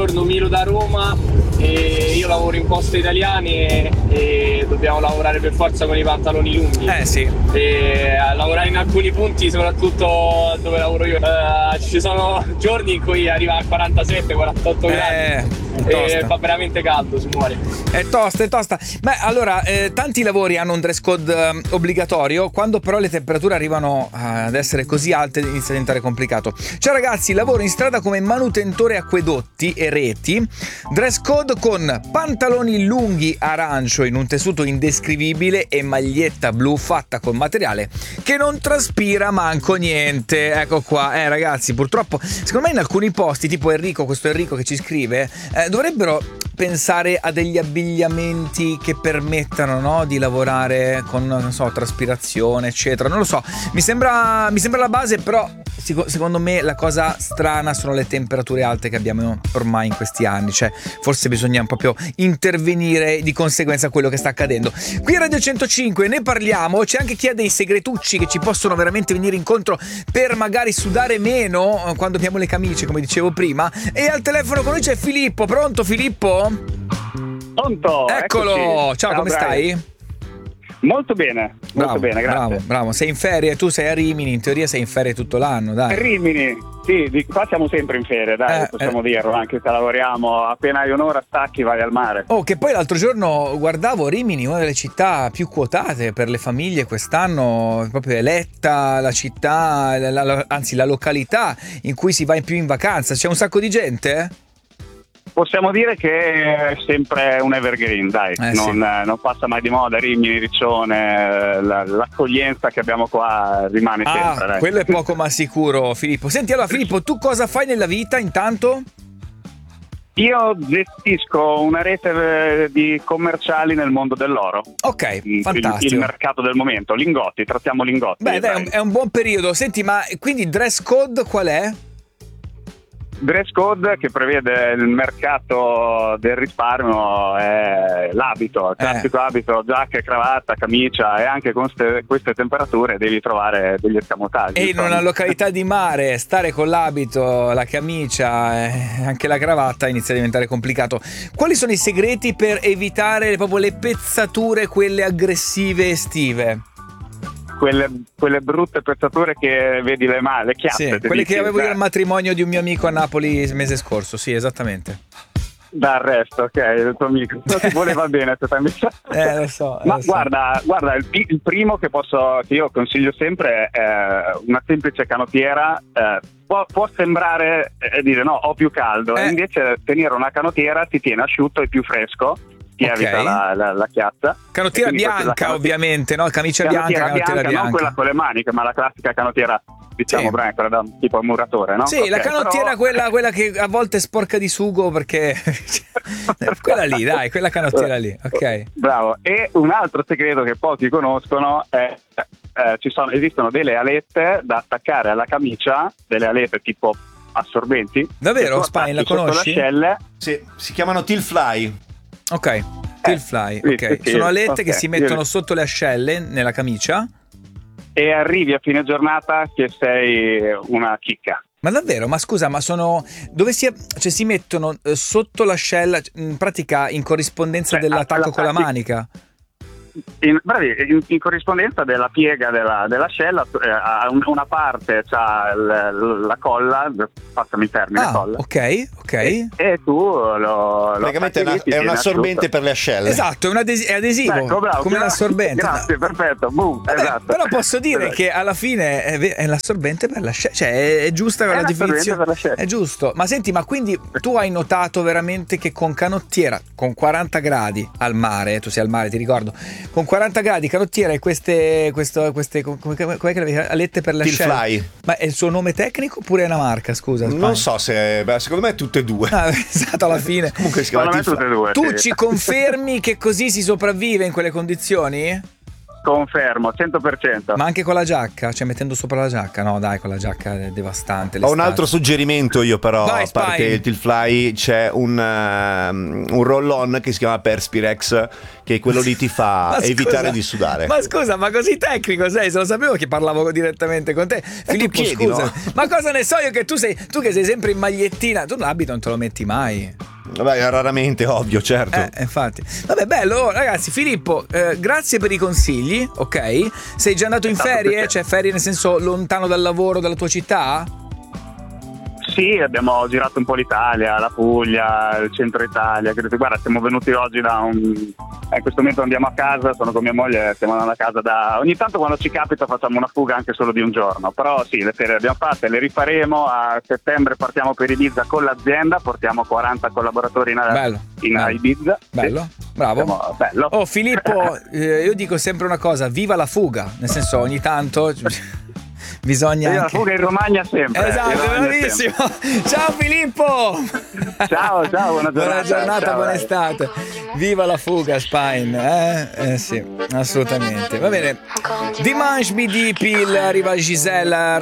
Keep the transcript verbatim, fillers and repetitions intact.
buongiorno, Milo da Roma. E io lavoro in Poste Italiane e, e dobbiamo lavorare per forza con i pantaloni lunghi. Eh sì. E a lavorare in alcuni punti, soprattutto dove lavoro io, uh, ci sono giorni in cui arriva a quarantasette quarantotto Eh, gradi e fa veramente caldo, si muore. È tosta, è tosta. Beh, allora, eh, tanti lavori hanno un dress code eh, obbligatorio, quando però le temperature arrivano ad essere così alte inizia a diventare complicato. Ciao ragazzi, lavoro in strada come manutentore acquedotti e reti, dress code con pantaloni lunghi arancio in un tessuto indescrivibile e maglietta blu fatta con materiale che non traspira manco niente. Ecco qua, eh ragazzi, purtroppo secondo me in alcuni posti, tipo Enrico, questo Enrico che ci scrive, eh, dovrebbero pensare a degli abbigliamenti che permettano, no, di lavorare con, non so, traspirazione eccetera, non lo so, mi sembra mi sembra la base, però secondo me la cosa strana sono le temperature alte che abbiamo ormai in questi anni, cioè forse bisogna proprio intervenire di conseguenza a quello che sta accadendo. Qui a Radio centocinque ne parliamo, c'è anche chi ha dei segretucci che ci possono veramente venire incontro per magari sudare meno quando abbiamo le camicie, come dicevo prima, e al telefono con noi c'è Filippo. Pronto Filippo? Pronto, eccolo. Eccoci. Ciao, Ciao, come Brian. stai? Molto bene, molto Bravo, bene, grazie. bravo, bravo. Sei in ferie, tu sei a Rimini, in teoria sei in ferie tutto l'anno, dai. Rimini, sì, di qua siamo sempre in ferie, dai, Eh, possiamo eh. dirlo, anche se lavoriamo, appena hai un'ora stacchi, vai al mare. Oh, che poi l'altro giorno guardavo Rimini, una delle città più quotate per le famiglie quest'anno, proprio eletta la città, la, la, anzi la località in cui si va in più in vacanza. C'è un sacco di gente? Possiamo dire che è sempre un evergreen, dai, Eh, non, sì. eh, non passa mai di moda. Rimini, Riccione, la- l'accoglienza che abbiamo qua rimane sempre. Ah, dai. quello è poco ma sicuro, Filippo. Senti, allora Filippo, tu cosa fai nella vita intanto? Io gestisco una rete eh, di commerciali nel mondo dell'oro. Ok, Il- fantastico. Il mercato del momento, lingotti, trattiamo lingotti. Beh, dai, è un, è un buon periodo. Senti, ma quindi dress code qual è? Dress code che prevede il mercato del risparmio è l'abito, il classico Eh. abito, giacca e cravatta, camicia, e anche con ste- queste temperature devi trovare degli escamotaggi. E in insomma. una località di mare stare con l'abito, la camicia e anche la cravatta inizia a diventare complicato. Quali sono i segreti per evitare proprio le pezzature, quelle aggressive estive? Quelle, quelle brutte pezzature che vedi le mani, le chiappe. Sì, ti quelle dici, che avevo io dai, al matrimonio di un mio amico a Napoli il mese scorso, sì, esattamente. dal resto, ok, il tuo amico non ti voleva bene se t'ha Eh, lo so. Ma lo so. guarda, guarda il, il primo che posso che io consiglio sempre è eh, una semplice canottiera. eh, può, può sembrare e eh, dire no, ho più caldo, Eh. e invece tenere una canottiera ti tiene asciutto e più fresco, ti Ok. evita la, la, la chiazza. Canottiera E quindi questa è la bianca, canottiera- ovviamente, no? Camicia bianca, canottiera canottiera bianca, bianca. non quella con le maniche, ma la classica canottiera, diciamo, Sì. Brian, quella da tipo muratore, no? Sì, Ok, la canottiera, però- quella, quella che a volte è sporca di sugo perché quella lì, dai, quella canottiera lì, ok. Bravo. E un altro segreto che pochi conoscono è eh, ci sono, esistono delle alette da attaccare alla camicia, delle alette tipo assorbenti. Davvero? che tu Spine, la attacchi sotto conosci? le ascelle. Sì, si chiamano Teal Fly. Ok, Teal Fly, sì, ok. sì, Sono alette ok. che si mettono Io- sotto le ascelle nella camicia. E arrivi a fine giornata che sei una chicca. Ma davvero? Ma scusa, ma sono dove si, cioè, si mettono eh, sotto l'ascella, in pratica in corrispondenza Cioè, dell'attacco alla- con la sì. manica? In, bravi, in, in corrispondenza della piega della, dell'ascella, eh, a un- una parte c'ha l- la colla, passami il termine, Ah, colla. ok, ok. E, e tu lo, lo Praticamente è, attacchi una- lì, ti è un tiene assorbente asciutto. per le ascelle. Esatto, è, un adesi- è adesivo, Ecco, bravo, come gra- l'assorbente. Grazie, perfetto. Boom, Vabbè, esatto. però posso dire Esatto. che alla fine è, ve- è l'assorbente per l'ascella, cioè è, è giusta È la l'assorbente definizione, per l'ascella. è giusto. Ma senti, ma quindi tu hai notato veramente che con canottiera, con quaranta gradi al mare, tu sei al mare, ti ricordo, con quaranta gradi canottiera e queste, questo, queste come, come, come che le- alette per Teal l'ascella, Fly. ma è il suo nome tecnico oppure è una marca, scusa? Non Spagna? so se, beh, secondo me tutte e due. Ah, esatto, alla fine. Comunque si chiama Secondo me Teal tutte Fly. e due. Tu sì. ci confermi che così si sopravvive in quelle condizioni? Confermo, cento per cento. Ma anche con la giacca? Cioè mettendo sopra la giacca? No dai, con la giacca è devastante. Ho l'estate. un altro suggerimento io però, Vai, a parte Spine. il Tilfly c'è un, uh, un roll-on che si chiama Perspirex, che quello lì ti fa Ma scusa, evitare di sudare. Ma scusa, ma così tecnico sei? Se lo sapevo che parlavo direttamente con te. Filippo, chiedi, scusa. no? Ma cosa ne so io che tu sei tu che sei sempre in magliettina, tu l'abito non te lo metti mai. Vabbè, raramente, ovvio, certo. Eh, infatti. Vabbè, bello, oh, ragazzi, Filippo, eh, grazie per i consigli, ok? Sei già andato in ferie? Cioè ferie nel senso lontano dal lavoro, dalla tua città? Sì, abbiamo girato un po' l'Italia, la Puglia, il centro Italia. Credo, guarda, siamo venuti oggi da un... In questo momento andiamo a casa, sono con mia moglie, stiamo andando a casa da... Ogni tanto quando ci capita facciamo una fuga anche solo di un giorno. Però sì, le ferie le abbiamo fatte, le rifaremo. A settembre partiamo per Ibiza con l'azienda, portiamo quaranta collaboratori in, Bello, in bello. Ibiza. Bello, Sì. bravo. Siamo- bello. Oh Filippo, eh, io dico sempre una cosa, viva la fuga, nel senso ogni tanto bisogna Io la anche... fuga in Romagna sempre. in Esatto, Romagna bravissimo. Ciao Filippo. Ciao, ciao, buona giornata. Buona giornata, Ciao, buona dai. estate. Viva la fuga, Spine. Eh? Eh sì, assolutamente. Va bene. Dimanche midi pile arriva Giselle